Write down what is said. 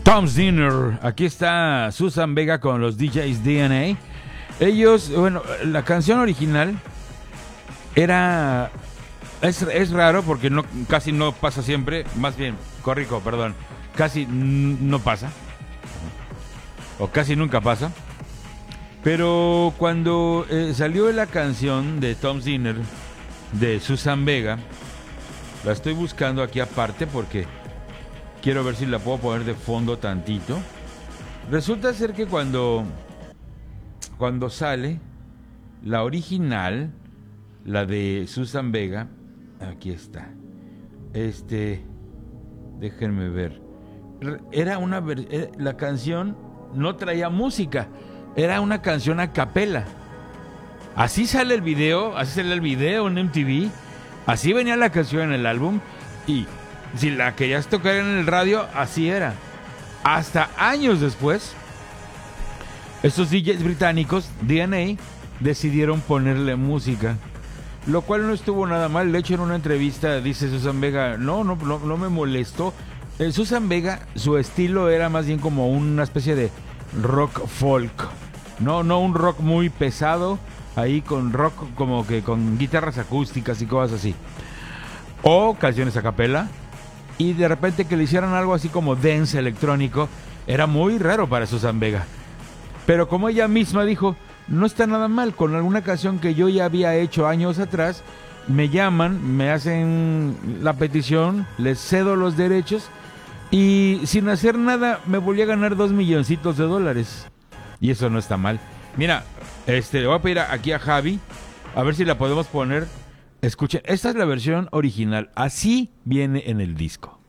Tom's Dinner. Aquí está Susan Vega con los DJs DNA. Ellos, bueno, la canción original era... Es raro porque casi no pasa siempre. Más bien, corrijo, perdón. Casi no pasa. O casi nunca pasa. Pero cuando salió la canción de Tom's Dinner de Susan Vega, la estoy buscando aquí aparte porque quiero ver si la puedo poner de fondo tantito. Resulta ser que cuando sale la original, la de Susan Vega, aquí está. Déjenme ver. Era la canción no traía música, era una canción a capela. Así sale el video, en MTV. Así venía la canción en el álbum. Y si la querías tocar en el radio, así era. Hasta años después, estos DJs británicos, DNA, decidieron ponerle música, lo cual no estuvo nada mal. De hecho, en una entrevista dice Susan Vega, no me molestó. Susan Vega, su estilo era más bien como una especie de rock folk. No un rock muy pesado, ahí con rock como que con guitarras acústicas y cosas así. O canciones a capela. Y de repente que le hicieran algo así como dance electrónico, era muy raro para Susan Vega. Pero como ella misma dijo, no está nada mal. Con alguna canción que yo ya había hecho años atrás, me llaman, me hacen la petición, les cedo los derechos y sin hacer nada me volví a ganar $2 milloncitos. Y eso no está mal. Mira, le voy a pedir aquí a Javi, a ver si la podemos poner. Escuchen, esta es la versión original, así viene en el disco.